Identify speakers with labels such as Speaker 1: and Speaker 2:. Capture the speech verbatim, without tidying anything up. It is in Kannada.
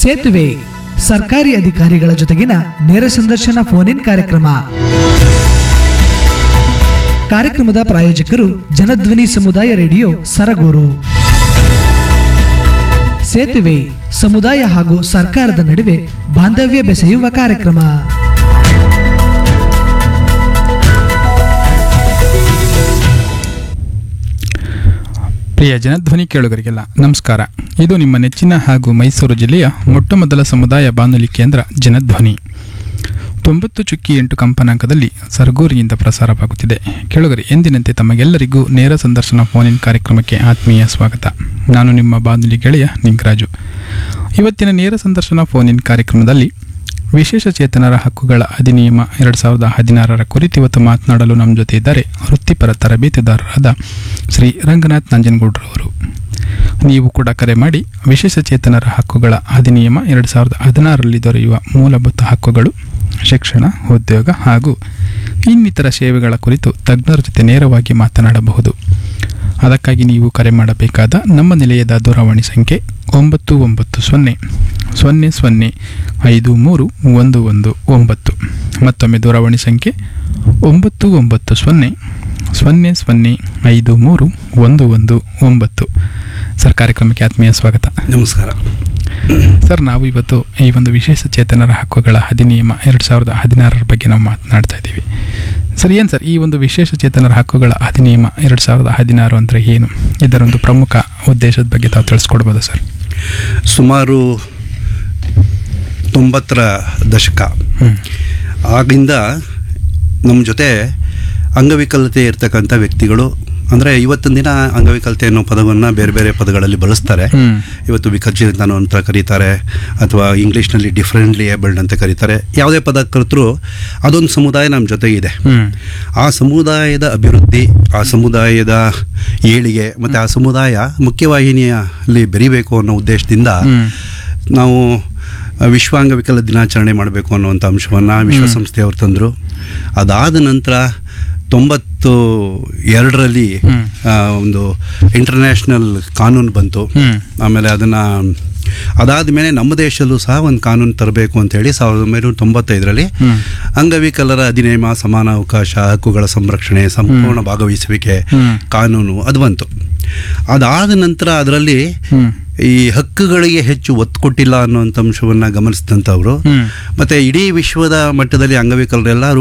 Speaker 1: ಸೇತುವೆ ಸರ್ಕಾರಿ ಅಧಿಕಾರಿಗಳ ಜೊತೆಗಿನ ನೇರ ಸಂದರ್ಶನ ಫೋನ್ ಇನ್ ಕಾರ್ಯಕ್ರಮ. ಕಾರ್ಯಕ್ರಮದ ಪ್ರಾಯೋಜಕರು ಜನಧ್ವನಿ ಸಮುದಾಯ ರೇಡಿಯೋ ಸರಗೂರು. ಸೇತುವೆ ಸಮುದಾಯ ಹಾಗೂ ಸರ್ಕಾರದ ನಡುವೆ ಬಾಂಧವ್ಯ ಬೆಸೆಯುವ ಕಾರ್ಯಕ್ರಮ.
Speaker 2: ಪ್ರಿಯ ಜನಧ್ವನಿ ಕೇಳುಗರಿಗೆಲ್ಲ ನಮಸ್ಕಾರ. ಇದು ನಿಮ್ಮ ನೆಚ್ಚಿನ ಹಾಗೂ ಮೈಸೂರು ಜಿಲ್ಲೆಯ ಮೊಟ್ಟಮೊದಲ ಸಮುದಾಯ ಬಾನುಲಿ ಕೇಂದ್ರ ಜನಧ್ವನಿ. ತೊಂಬತ್ತು ಚುಕ್ಕಿ ಎಂಟು ಕಂಪನಾಂಕದಲ್ಲಿ ಸರಗೂರಿಯಿಂದ ಪ್ರಸಾರವಾಗುತ್ತಿದೆ. ಕೇಳುಗರಿ, ಎಂದಿನಂತೆ ತಮಗೆಲ್ಲರಿಗೂ ನೇರ ಸಂದರ್ಶನ ಫೋನ್ ಇನ್ ಕಾರ್ಯಕ್ರಮಕ್ಕೆ ಆತ್ಮೀಯ ಸ್ವಾಗತ. ನಾನು ನಿಮ್ಮ ಬಾನುಲಿ ಗೆಳೆಯ ನಿಂಗರಾಜು. ಇವತ್ತಿನ ನೇರ ಸಂದರ್ಶನ ಫೋನ್ ಇನ್ ಕಾರ್ಯಕ್ರಮದಲ್ಲಿ ವಿಶೇಷ ಚೇತನರ ಹಕ್ಕುಗಳ ಅಧಿನಿಯಮ ಎರಡು ಸಾವಿರದ ಹದಿನಾರರ ಕುರಿತು ಇವತ್ತು ಮಾತನಾಡಲು ನಮ್ಮ ಜೊತೆ ಇದ್ದಾರೆ ವೃತ್ತಿಪರ ತರಬೇತುದಾರರಾದ ಶ್ರೀ ರಂಗನಾಥ್ ನಂಜನಗೂಡ್ರವರು. ನೀವು ಕೂಡ ಕರೆ ಮಾಡಿ ವಿಶೇಷ ಚೇತನರ ಹಕ್ಕುಗಳ ಅಧಿನಿಯಮ ಎರಡು ಸಾವಿರದ ಹದಿನಾರರಲ್ಲಿ ದೊರೆಯುವ ಮೂಲಭೂತ ಹಕ್ಕುಗಳು, ಶಿಕ್ಷಣ, ಉದ್ಯೋಗ ಹಾಗೂ ಇನ್ನಿತರ ಸೇವೆಗಳ ಕುರಿತು ತಜ್ಞರ ಜೊತೆ ನೇರವಾಗಿ ಮಾತನಾಡಬಹುದು. ಅದಕ್ಕಾಗಿ ನೀವು ಕರೆ ಮಾಡಬೇಕಾದ ನಮ್ಮ ನಿಲಯದ ದೂರವಾಣಿ ಸಂಖ್ಯೆ ಒಂಬತ್ತು ಒಂಬತ್ತು ಸೊನ್ನೆ ಸೊನ್ನೆ ಸೊನ್ನೆ ಐದು ಮೂರು ಒಂದು ಒಂದು ಒಂಬತ್ತು. ಮತ್ತೊಮ್ಮೆ ದೂರವಾಣಿ ಸಂಖ್ಯೆ ಒಂಬತ್ತು ಒಂಬತ್ತು ಸೊನ್ನೆ ಸೊನ್ನೆ ಸೊನ್ನೆ ಐದು ಮೂರು ಒಂದು ಒಂದು ಒಂಬತ್ತು. ಸರ್, ಕಾರ್ಯಕ್ರಮಕ್ಕೆ ಆತ್ಮೀಯ ಸ್ವಾಗತ.
Speaker 3: ನಮಸ್ಕಾರ
Speaker 2: ಸರ್. ನಾವು ಇವತ್ತು ಈ ಒಂದು ವಿಶೇಷ ಚೇತನರ ಹಕ್ಕುಗಳ ಅಧಿನಿಯಮ ಎರಡು ಸಾವಿರದ ಹದಿನಾರರ ಬಗ್ಗೆ ನಾವು ಮಾತನಾಡ್ತಾ ಇದ್ದೀವಿ. ಸರ್, ಏನು ಸರ್ ಈ ಒಂದು ವಿಶೇಷ ಚೇತನರ ಹಕ್ಕುಗಳ ಅಧಿನಿಯಮ ಎರಡು ಸಾವಿರದ ಹದಿನಾರು ಅಂದರೆ ಏನು? ಇದರೊಂದು ಪ್ರಮುಖ ಉದ್ದೇಶದ ಬಗ್ಗೆ ತಾವು ತಿಳಿಸ್ಕೊಡ್ಬೋದಾ ಸರ್?
Speaker 3: ಸುಮಾರು ತೊಂಬತ್ತರ ದಶಕ ಆಗಿಂದ ನಮ್ಮ ಜೊತೆ ಅಂಗವಿಕಲತೆ ಇರ್ತಕ್ಕಂಥ ವ್ಯಕ್ತಿಗಳು, ಅಂದರೆ ಇವತ್ತಿನ ದಿನ ಅಂಗವಿಕಲತೆ ಅನ್ನೋ ಪದವನ್ನು ಬೇರೆ ಬೇರೆ ಪದಗಳಲ್ಲಿ ಬಳಸ್ತಾರೆ. ಇವತ್ತು ವಿಕಲಚೇತನ ಅಂತ ಕರೀತಾರೆ, ಅಥವಾ ಇಂಗ್ಲೀಷ್ನಲ್ಲಿ ಡಿಫ್ರೆಂಟ್ಲಿ ಏಬಲ್ಡ್ ಅಂತ ಕರೀತಾರೆ. ಯಾವುದೇ ಪದ ಕರೆತರೂ ಅದೊಂದು ಸಮುದಾಯ ನಮ್ಮ ಜೊತೆಗಿದೆ. ಆ ಸಮುದಾಯದ ಅಭಿವೃದ್ಧಿ, ಆ ಸಮುದಾಯದ ಏಳಿಗೆ ಮತ್ತು ಆ ಸಮುದಾಯ ಮುಖ್ಯವಾಹಿನಿಯಲ್ಲಿ ಬೆರಿಬೇಕು ಅನ್ನೋ ಉದ್ದೇಶದಿಂದ ನಾವು ವಿಶ್ವ ಅಂಗವಿಕಲ ದಿನಾಚರಣೆ ಮಾಡಬೇಕು ಅನ್ನುವಂಥ ಅಂಶವನ್ನು ವಿಶ್ವಸಂಸ್ಥೆಯವರು ತಂದರು. ಅದಾದ ನಂತರ ತೊಂಬತ್ತು ಎರಡರಲ್ಲಿ ಒಂದು ಇಂಟರ್ನ್ಯಾಷನಲ್ ಕಾನೂನು ಬಂತು. ಆಮೇಲೆ ಅದನ್ನು ಅದಾದ ಮೇಲೆ ನಮ್ಮ ದೇಶದಲ್ಲೂ ಸಹ ಒಂದು ಕಾನೂನು ತರಬೇಕು ಅಂತೇಳಿ ಸಾವಿರದ ಒಂಬೈನೂರ ತೊಂಬತ್ತೈದರಲ್ಲಿ ಅಂಗವಿಕಲರ ಅಧಿನಿಯಮ, ಸಮಾನ ಅವಕಾಶ, ಹಕ್ಕುಗಳ ಸಂರಕ್ಷಣೆ, ಸಂಪೂರ್ಣ ಭಾಗವಹಿಸುವಿಕೆ ಕಾನೂನು ಅದು ಬಂತು. ಅದಾದ ನಂತರ ಅದರಲ್ಲಿ ಈ ಹಕ್ಕುಗಳಿಗೆ ಹೆಚ್ಚು ಒತ್ತು ಕೊಟ್ಟಿಲ್ಲ ಅನ್ನುವಂಥ ಅಂಶವನ್ನು ಗಮನಿಸಿದಂಥವ್ರು, ಮತ್ತು ಇಡೀ ವಿಶ್ವದ ಮಟ್ಟದಲ್ಲಿ ಅಂಗವಿಕಲರೆಲ್ಲರೂ